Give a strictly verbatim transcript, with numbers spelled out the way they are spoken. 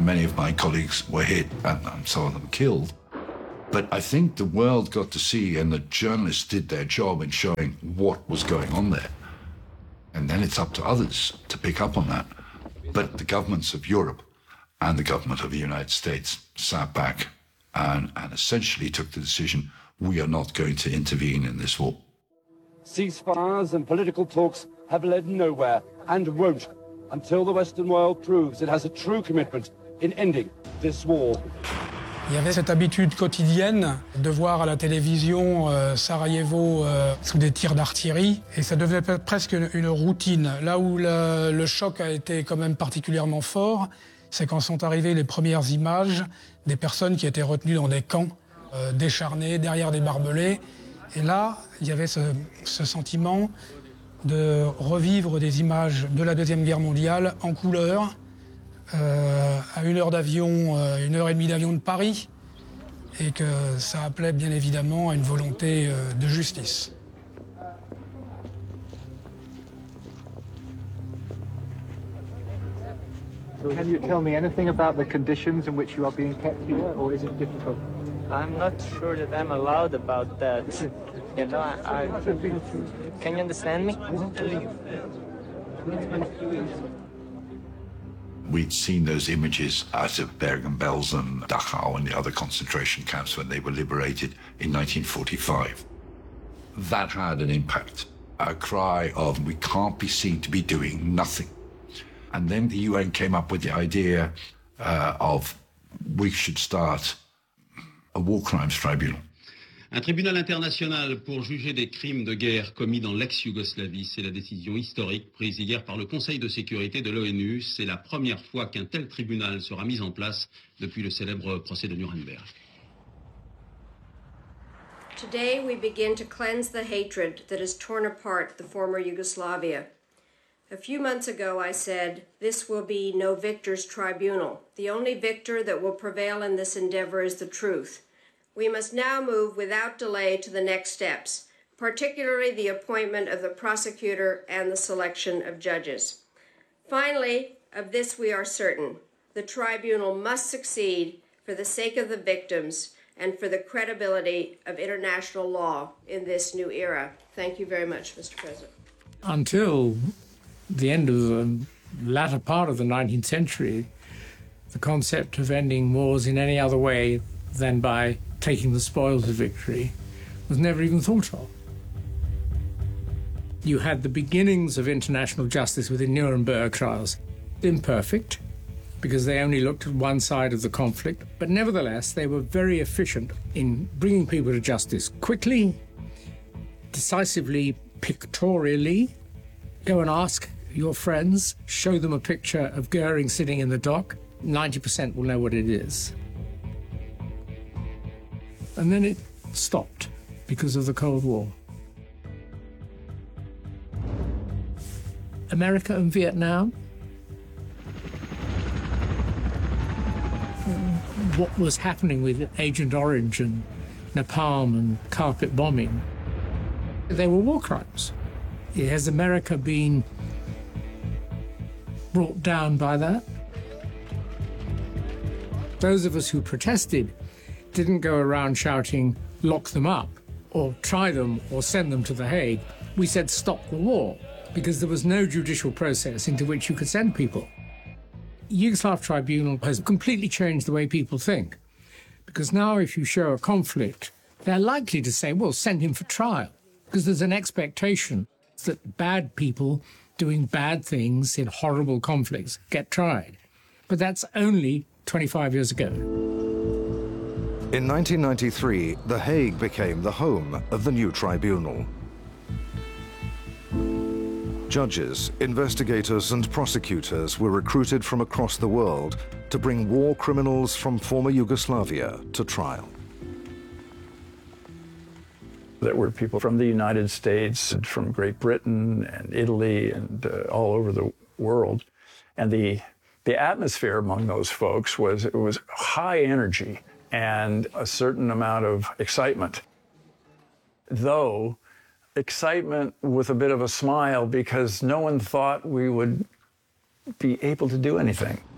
many of my colleagues were hit and, and some of them killed. But I think the world got to see, and the journalists did their job in showing what was going on there. And then it's up to others to pick up on that. But the governments of Europe and the government of the United States sat back and, and essentially took the decision, we are not going to intervene in this war. Ceasefires and political talks have led nowhere and won't until the Western world proves it has a true commitment in ending this war. Il y avait cette habitude quotidienne de voir à la télévision euh, Sarajevo euh, sous des tirs d'artillerie, et ça devenait presque une, une routine. Là où le, le choc a été quand même particulièrement fort, c'est quand sont arrivées les premières images des personnes qui étaient retenues dans des camps, euh, décharnés, derrière des barbelés. Et là, il y avait ce, ce sentiment de revivre des images de la Deuxième Guerre mondiale en couleur, euh, à une heure d'avion, euh, une heure et demie d'avion de Paris, et que ça appelait bien évidemment à une volonté euh, de justice. Can you tell me anything about the conditions in which you are being kept here, or is it difficult? I'm not sure that I'm allowed about that. You know, I, I, can you understand me? We'd seen those images out of Bergen-Belsen, Dachau, and the other concentration camps when they were liberated in nineteen forty-five. That had an impact, a cry of, we can't be seen to be doing nothing. And then the U N came up with the idea uh, of we should start a war crimes tribunal. Un tribunal international pour juger des crimes de guerre commis dans l'ex-Yougoslavie, c'est la décision historique prise hier par le Conseil de sécurité de l'ONU. C'est la première fois qu'un tel tribunal sera mis en place depuis le célèbre procès de Nuremberg. Today we begin to cleanse the hatred that has torn apart the former Yugoslavia. A few months ago I said, this will be no victor's tribunal. The only victor that will prevail in this endeavor is the truth. We must now move without delay to the next steps, particularly the appointment of the prosecutor and the selection of judges. Finally, of this we are certain. The tribunal must succeed for the sake of the victims and for the credibility of international law in this new era. Thank you very much, Mister President. Until the end of the latter part of the nineteenth century, the concept of ending wars in any other way than by taking the spoils of victory was never even thought of. You had the beginnings of international justice with the Nuremberg trials. Imperfect, because they only looked at one side of the conflict, but nevertheless they were very efficient in bringing people to justice quickly, decisively, pictorially. Go and ask your friends, show them a picture of Goering sitting in the dock, ninety percent will know what it is. And then it stopped because of the Cold War. America and Vietnam. What was happening with Agent Orange and napalm and carpet bombing? They were war crimes. Has America been brought down by that? Those of us who protested didn't go around shouting, lock them up, or try them, or send them to The Hague. We said, stop the war, because there was no judicial process into which you could send people. Yugoslav Tribunal has completely changed the way people think, because now if you show a conflict, they're likely to say, well, send him for trial, because there's an expectation that bad people doing bad things in horrible conflicts get tried. But that's only twenty-five years ago. In nineteen ninety-three, The Hague became the home of the new tribunal. Judges, investigators and prosecutors were recruited from across the world to bring war criminals from former Yugoslavia to trial. There were people from the United States, and from Great Britain and Italy and uh, all over the world. And the, the atmosphere among those folks was, it was high energy and a certain amount of excitement. Though, excitement with a bit of a smile, because no one thought we would be able to do anything.